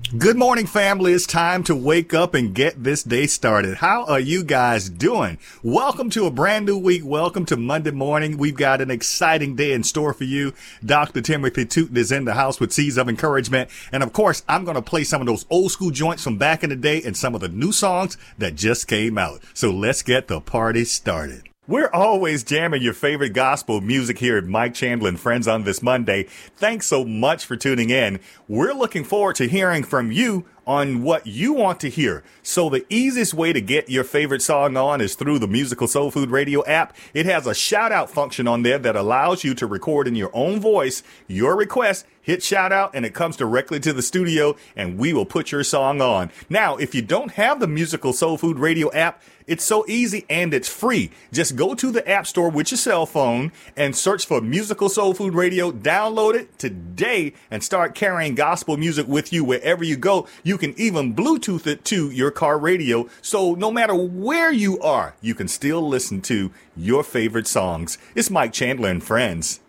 Good morning, family. It's time to wake up and get this day started. How are you guys doing? Welcome to a brand new week. Welcome to Monday morning. We've got an exciting day in store for you. Dr. Timothy Tootin is in the house with Seeds of Encouragement. And of course, I'm going to play some of those old school joints from back in the day and some of the new songs that just came out. So let's get the party started. We're always jamming your favorite gospel music here at Mike Chandler and Friends on this Monday. Thanks so much for tuning in. We're looking forward to hearing from you on what you want to hear. So the easiest way to get your favorite song on is through the Musical Soul Food Radio app. It has a shout out function on there that allows you to record in your own voice your request, hit shout out, and it comes directly to the studio and we will put your song on. Now, if you don't have the Musical Soul Food Radio app, it's so easy and it's free. Just go to the App Store with your cell phone and search for Musical Soul Food Radio. Download it today and start carrying gospel music with you wherever you go. You can even Bluetooth it to your car radio. So no matter where you are, you can still listen to your favorite songs. It's Mike Chandler and Friends.